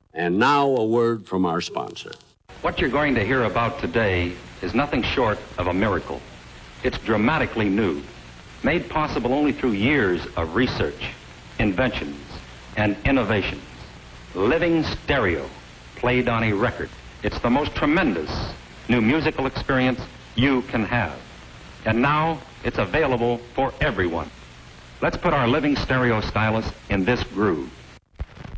And now a word from our sponsor. What you're going to hear about today is nothing short of a miracle. It's dramatically new, made possible only through years of research, inventions, and innovations. Living stereo, played on a record. It's the most tremendous new musical experience you can have. And now it's available for everyone. Let's put our living stereo stylus in this groove.